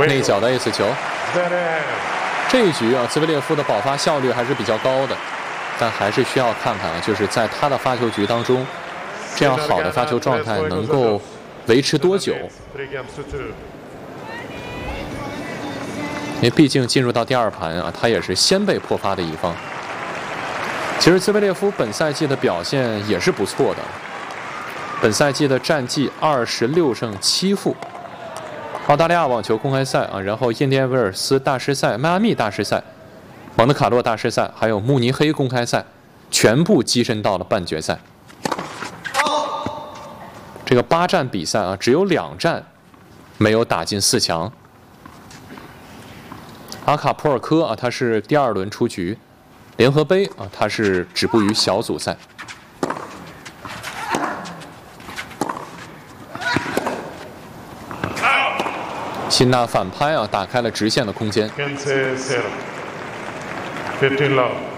内角的 ace 球。这一局啊，兹维列夫的保发效率还是比较高的，但还是需要看看啊，就是在他的发球局当中，这样好的发球状态能够维持多久？因为毕竟进入到第2盘啊，他也是先被破发的一方。其实兹维列夫本赛季的表现也是不错的，本赛季的战绩26胜7负。澳大利亚网球公开赛啊，然后印第安维尔斯大师赛、迈阿密大师赛、蒙特卡洛大师赛，还有慕尼黑公开赛，全部跻身到了半决赛。这个8战比赛啊，只有2战没有打进4强。阿卡普尔科啊，他是第2轮出局；联合杯啊，他是止步于小组赛。辛纳反拍啊，打开了直线的空间。 15 love。